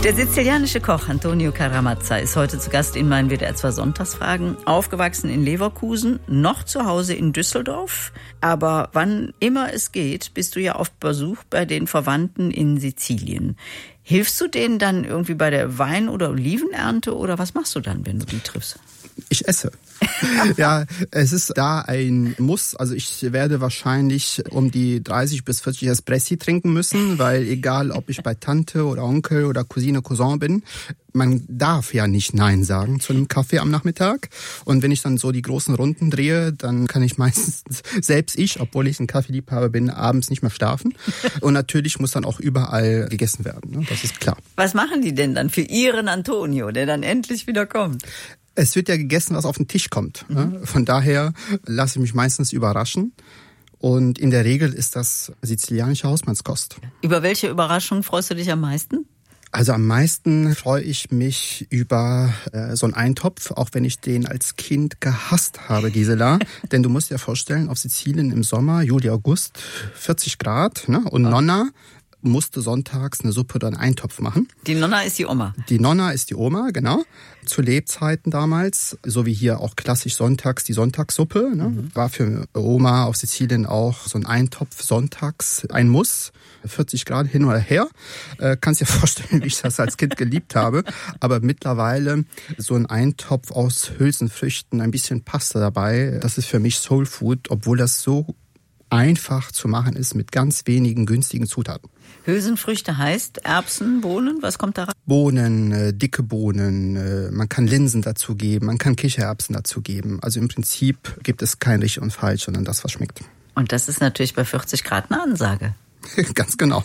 Der sizilianische Koch Antonio Caramazza ist heute zu Gast in meinen WDR 2 Sonntagsfragen. Aufgewachsen in Leverkusen, noch zu Hause in Düsseldorf. Aber wann immer es geht, bist du ja auf Besuch bei den Verwandten in Sizilien. Hilfst du denen dann irgendwie bei der Wein- oder Olivenernte oder was machst du dann, wenn du die triffst? Ich esse. Ja, es ist da ein Muss. Also ich werde wahrscheinlich um die 30 bis 40 Espressi trinken müssen, weil egal, ob ich bei Tante oder Onkel oder Cousine, Cousin bin, man darf ja nicht Nein sagen zu einem Kaffee am Nachmittag. Und wenn ich dann so die großen Runden drehe, dann kann ich meistens, selbst ich, obwohl ich ein Kaffeeliebhaber bin, abends nicht mehr schlafen. Und natürlich muss dann auch überall gegessen werden, ne? Das ist klar. Was machen die denn dann für ihren Antonio, der dann endlich wieder kommt? Es wird ja gegessen, was auf den Tisch kommt. Ne? Von daher lasse ich mich meistens überraschen. Und in der Regel ist das sizilianische Hausmannskost. Über welche Überraschung freust du dich am meisten? Also am meisten freue ich mich über so einen Eintopf, auch wenn ich den als Kind gehasst habe, Gisela. Denn du musst dir vorstellen, auf Sizilien im Sommer, Juli, August, 40 Grad, ne? Und Nonna musste sonntags eine Suppe oder einen Eintopf machen. Die Nonna ist die Oma. Die Nonna ist die Oma, genau. Zu Lebzeiten damals, so wie hier auch klassisch sonntags die Sonntagssuppe, ne? War für Oma auf Sizilien auch so ein Eintopf sonntags ein Muss. 40 Grad hin oder her. Kannst dir vorstellen, wie ich das als Kind geliebt habe. Aber mittlerweile so ein Eintopf aus Hülsenfrüchten, ein bisschen Pasta dabei, das ist für mich Soul Food, obwohl das so einfach zu machen ist mit ganz wenigen günstigen Zutaten. Hülsenfrüchte heißt Erbsen, Bohnen, was kommt da rein? Bohnen, dicke Bohnen, man kann Linsen dazu geben, man kann Kichererbsen dazu geben. Also im Prinzip gibt es kein richtig und falsch, sondern das, was schmeckt. Und das ist natürlich bei 40 Grad eine Ansage. Ganz genau.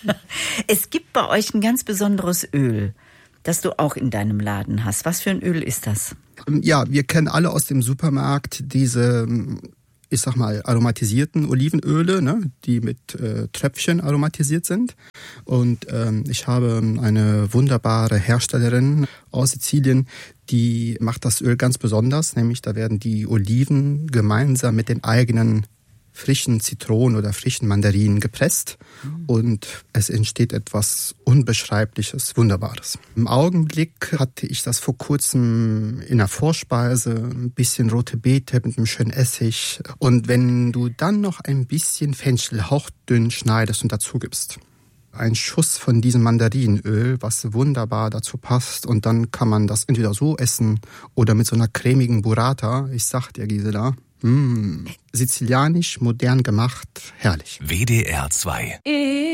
Es gibt bei euch ein ganz besonderes Öl, das du auch in deinem Laden hast. Was für ein Öl ist das? Ja, wir kennen alle aus dem Supermarkt diese, ich sag mal, aromatisierten Olivenöle, ne, die mit Tröpfchen aromatisiert sind. Und ich habe eine wunderbare Herstellerin aus Sizilien, die macht das Öl ganz besonders, nämlich da werden die Oliven gemeinsam mit den eigenen frischen Zitronen oder frischen Mandarinen gepresst und es entsteht etwas Unbeschreibliches, Wunderbares. Im Augenblick hatte ich das vor kurzem in der Vorspeise, ein bisschen rote Beete mit einem schönen Essig und wenn du dann noch ein bisschen Fenchel hauchdünn schneidest und dazu gibst, ein Schuss von diesem Mandarinöl, was wunderbar dazu passt und dann kann man das entweder so essen oder mit so einer cremigen Burrata, ich sag dir Gisela, sizilianisch, modern gemacht, herrlich. WDR 2